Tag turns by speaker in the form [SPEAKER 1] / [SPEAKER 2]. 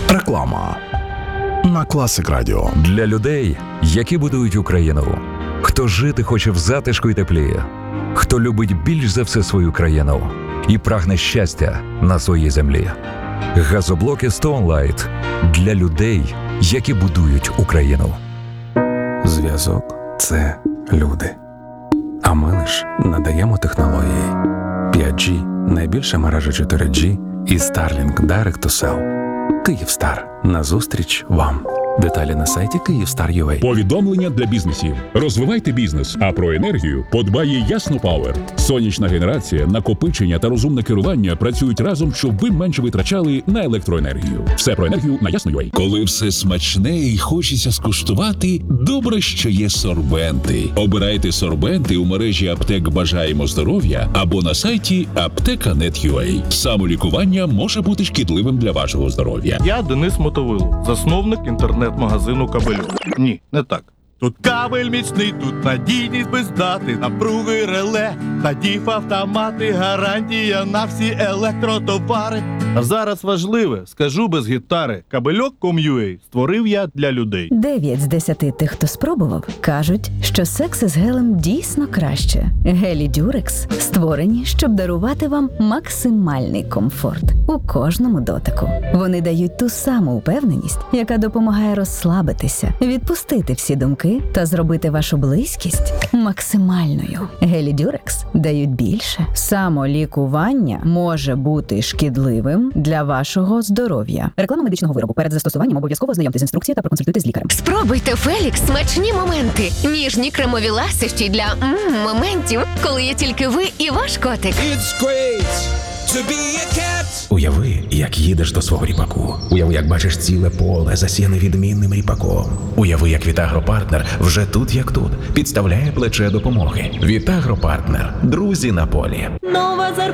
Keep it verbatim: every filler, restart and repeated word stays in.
[SPEAKER 1] Реклама на Класик Радіо.
[SPEAKER 2] Для людей, які будують Україну. Хто жити хоче в затишку й теплі. Хто любить більш за все свою країну і прагне щастя на своїй землі. Газоблоки Stone Light для людей, які будують Україну.
[SPEAKER 3] Зв'язок – це люди. А ми лиш надаємо технології. п'ять джі – найбільша мережа чотири джі і Starlink Direct to Cell. Київстар. Назустріч вам. Деталі на сайті Київстар точка ю а.
[SPEAKER 4] Повідомлення для бізнесів. Розвивайте бізнес, а про енергію подбає Ясно Пауер. Сонячна генерація, накопичення та розумне керування працюють разом, щоб ви менше витрачали на електроенергію. Все про енергію на Ясно точка ю а.
[SPEAKER 5] Коли все смачне і хочеться скуштувати, добре, що є сорбенти. Обирайте сорбенти у мережі аптек «Бажаємо здоров'я» або на сайті аптека крапка нет крапка ю а. Самолікування може бути шкідливим для вашого здоров'я.
[SPEAKER 6] Я Денис Мотовило, засновник інтернет-магазину «Кабельок». Ні, не так. Тут кабель міцний, тут надійність без дати, напруги реле, та діф-автомати, гарантія на всі електротовари. А зараз важливе, скажу без гітари, кабельок крапка ком крапка ю а створив я для людей.
[SPEAKER 7] Дев'ять з десяти тих, хто спробував, кажуть, що секс із гелем дійсно краще. Гелі Дюрекс створені, щоб дарувати вам максимальний комфорт у кожному дотику. Вони дають ту саму впевненість, яка допомагає розслабитися, відпустити всі думки та зробити вашу близькість максимальною. Гелі Дюрекс дають більше. Самолікування може бути шкідливим для вашого здоров'я. Реклама медичного виробу. Перед застосуванням обов'язково ознайомтесь з інструкцією та проконсультуйте з лікарем.
[SPEAKER 8] Спробуйте Фелікс смачні моменти. Ніжні кремові ласощі для м моментів, коли є тільки ви і ваш котик.
[SPEAKER 9] It's great to be a cat.
[SPEAKER 10] Уяви, як їдеш до свого ріпаку. Уяви, як бачиш ціле поле, засіяне відмінним ріпаком. Уяви, як Вітагропартнер вже тут, як тут, підставляє плече допомоги. Вітагропартнер. Друзі на полі.
[SPEAKER 11] Нова зарплата.